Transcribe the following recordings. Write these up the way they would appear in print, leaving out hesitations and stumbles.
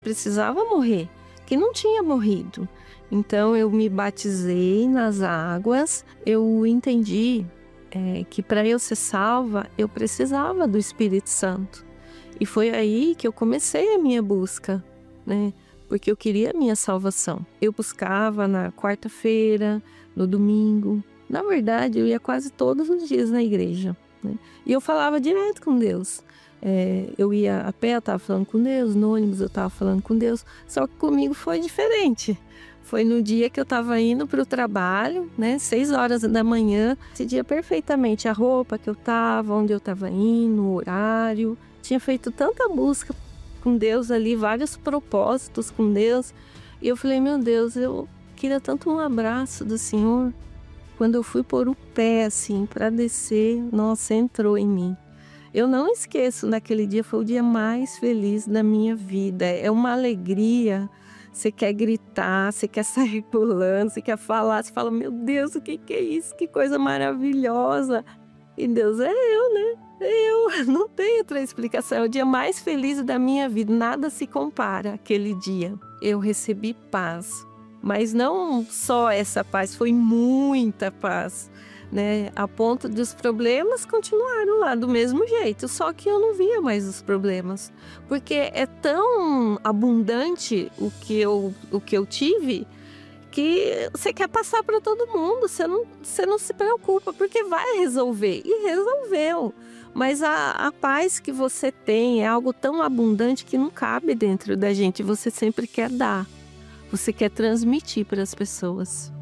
precisava morrer, que não tinha morrido. Então eu me batizei nas águas, eu entendi que para eu ser salva, eu precisava do Espírito Santo. E foi aí que eu comecei a minha busca, né? Porque eu queria a minha salvação. Eu buscava na quarta-feira, no domingo. Na verdade, eu ia quase todos os dias na igreja, né? E eu falava direto com Deus. Eu ia a pé, eu estava falando com Deus, no ônibus eu estava falando com Deus. Só que comigo foi diferente. Foi no dia que eu estava indo para o trabalho, né? 6 horas da manhã. Decidia perfeitamente a roupa que eu estava, onde eu estava indo, o horário. Tinha feito tanta busca com Deus ali, vários propósitos com Deus. E eu falei, meu Deus, eu queria tanto um abraço do Senhor. Quando eu fui pôr o pé assim para descer, nossa, entrou em mim. Eu não esqueço, naquele dia foi o dia mais feliz da minha vida. É uma alegria. Você quer gritar, você quer sair pulando, você quer falar, você fala, meu Deus, o que é isso? Que coisa maravilhosa. E Deus, é eu, né? Eu não tenho outra explicação. É o dia mais feliz da minha vida. Nada se compara àquele dia. Eu recebi paz. Mas não só essa paz, foi muita paz, né? A ponto de os problemas continuaram lá do mesmo jeito. Só que eu não via mais os problemas. Porque é tão abundante o que eu tive, que você quer passar para todo mundo, você não se preocupa, porque vai resolver. E resolveu. Mas a paz que você tem é algo tão abundante que não cabe dentro da gente. Você sempre quer dar. Você quer transmitir para as pessoas.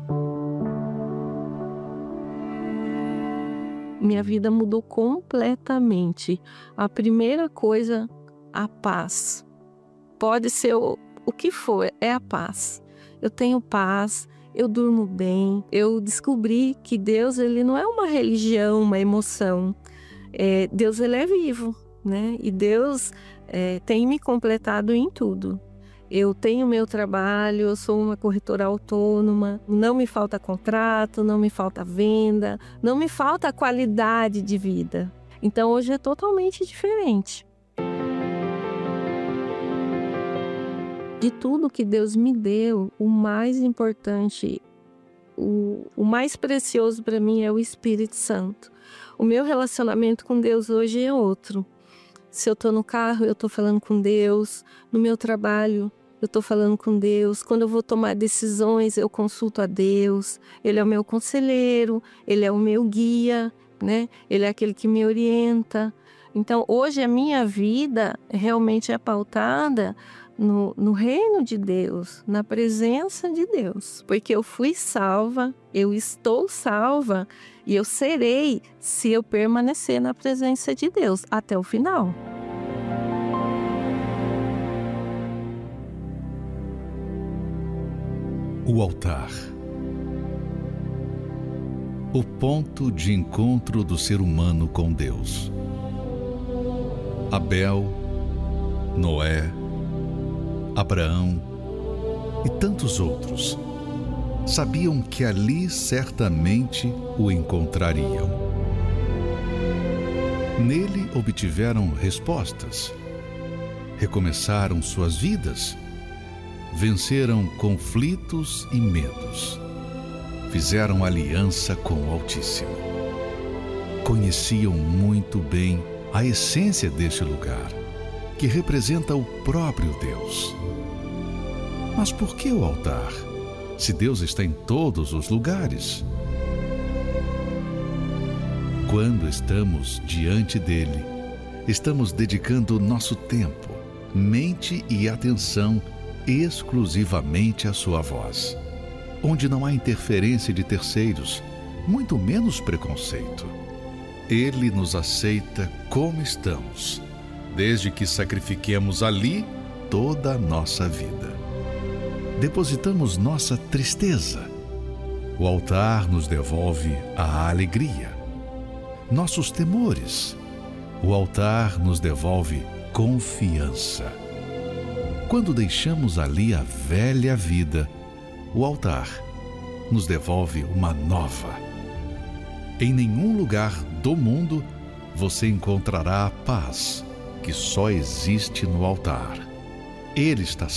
Minha vida mudou completamente. A primeira coisa, a paz. Pode ser o que for, é a paz. Eu tenho paz, eu durmo bem. Eu descobri que Deus, ele não é uma religião, uma emoção. Deus, ele é vivo, né? E Deus tem me completado em tudo. Eu tenho meu trabalho, eu sou uma corretora autônoma, não me falta contrato, não me falta venda, não me falta qualidade de vida. Então hoje é totalmente diferente. De tudo que Deus me deu, o mais importante, o mais precioso para mim é o Espírito Santo. O meu relacionamento com Deus hoje é outro. Se eu estou no carro, eu estou falando com Deus. No meu trabalho, eu estou falando com Deus. Quando eu vou tomar decisões, eu consulto a Deus. Ele é o meu conselheiro, Ele é o meu guia, né? Ele é aquele que me orienta. Então, hoje a minha vida realmente é pautada no reino de Deus, na presença de Deus. Porque eu fui salva, eu estou salva e eu serei se eu permanecer na presença de Deus até o final. O altar. O ponto de encontro do ser humano com Deus. Abel, Noé, Abraão e tantos outros sabiam que ali certamente o encontrariam. Nele obtiveram respostas, recomeçaram suas vidas, venceram conflitos e medos, fizeram aliança com o Altíssimo. Conheciam muito bem a essência deste lugar, que representa o próprio Deus. Mas por que o altar, se Deus está em todos os lugares? Quando estamos diante dele, estamos dedicando nosso tempo, mente e atenção exclusivamente à sua voz, onde não há interferência de terceiros, muito menos preconceito. Ele nos aceita como estamos, desde que sacrifiquemos ali toda a nossa vida. Depositamos nossa tristeza. O altar nos devolve a alegria. Nossos temores. O altar nos devolve confiança. Quando deixamos ali a velha vida, o altar nos devolve uma nova. Em nenhum lugar do mundo você encontrará a paz que só existe no altar. Ele está